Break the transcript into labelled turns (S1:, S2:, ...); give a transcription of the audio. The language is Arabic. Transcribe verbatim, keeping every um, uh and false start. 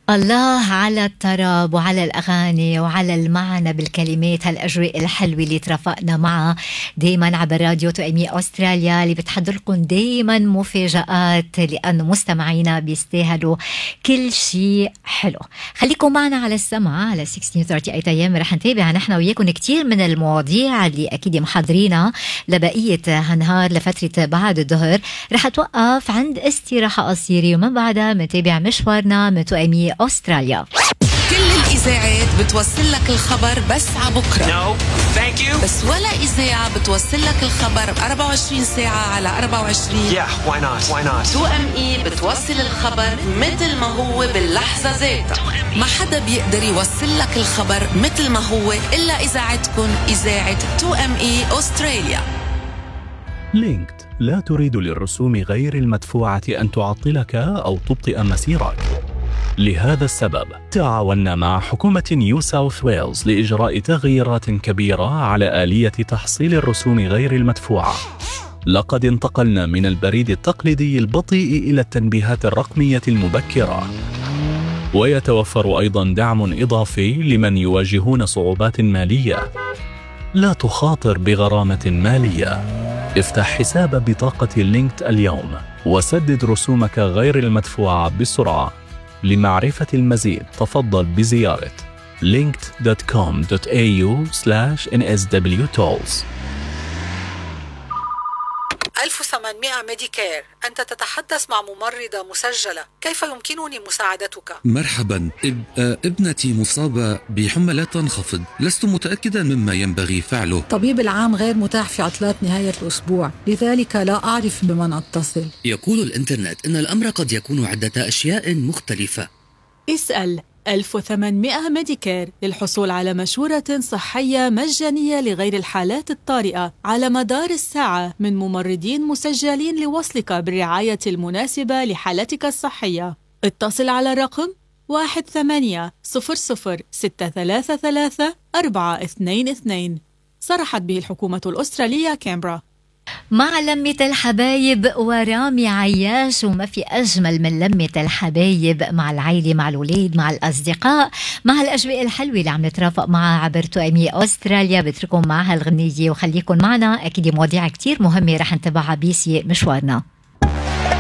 S1: الله على الطرب وعلى الأغاني وعلى المعنى بالكلمات، هالأجواء الحلوة اللي ترافقنا معها دايما عبر راديو تو إم إي أستراليا اللي بتحضر لكم دايما مفاجآت، لأنه مستمعينا بيستاهلوا كل شيء حلو. خليكم معنا على السمع على ستة عشر ثلاثين أيام، رح نتابع نحن وياكم كتير من المواضيع اللي أكيد محضرينها لبقية هالنهار لفترة بعد الظهر. رح توقف عند استراحة قصيرة ومن بعدها متابع مشوارنا من تو إم إي أستراليا.
S2: كل الإذاعات بتوصل لك الخبر بس عبكرة.
S3: No, thank you.
S2: بس ولا إذاعة بتوصل لك الخبر أربعة وعشرين ساعة على أربعة وعشرين.
S3: Yeah, why not? Why not?
S2: تو إم إي بتوصل الخبر مثل ما هو باللحظة ذاتها. ما حدا بيقدر يوصل لك الخبر مثل ما هو إلا إذاعتكم، إذاعة تو إم إي أستراليا.
S4: لينكد لا تريد للرسوم غير المدفوعة أن تعطلك أو تبطئ مسيرك. لهذا السبب تعاوننا مع حكومة نيو ساوث ويلز لإجراء تغييرات كبيرة على آلية تحصيل الرسوم غير المدفوعة. لقد انتقلنا من البريد التقليدي البطيء إلى التنبيهات الرقمية المبكرة، ويتوفر أيضا دعم إضافي لمن يواجهون صعوبات مالية. لا تخاطر بغرامة مالية. افتح حساب بطاقة لينكد اليوم وسدد رسومك غير المدفوعة بسرعة. لمعرفة المزيد تفضل بزيارة لينكد دوت كوم دوت إيه يو سلاش إن إس دبليو تولز.
S5: ألف وثمانمائة ميديكير، أنت تتحدث مع ممرضة مسجلة، كيف يمكنني مساعدتك؟
S6: مرحبا، إب... ابنتي مصابة بحمى لا تنخفض، لست متأكدا مما ينبغي فعله.
S5: طبيب العام غير متاح في عطلات نهاية الأسبوع، لذلك لا أعرف بمن أتصل.
S7: يقول الإنترنت أن الأمر قد يكون عدة أشياء مختلفة.
S8: اسأل ألف وثمانمائة ميديكير للحصول على مشورة صحية مجانية لغير الحالات الطارئة على مدار الساعة من ممرضين مسجلين لوصلك بالرعاية المناسبة لحالتك الصحية. اتصل على رقم واحد ثمانية صفر صفر ستة ثلاثة ثلاثة أربعة اثنين اثنين. صرحت به الحكومة الأسترالية كامبرا.
S1: مع لمة الحبايب ورامي عياش، وما في أجمل من لمة الحبايب مع العائلة، مع الولاد، مع الأصدقاء، مع الأجواء الحلوة اللي عم نترافق معها عبر تو إم إي أستراليا. بترككم مع هالغنية وخليكم معنا، أكيد مواضيع كتير مهمة رح نتبعها بيسي مشوارنا.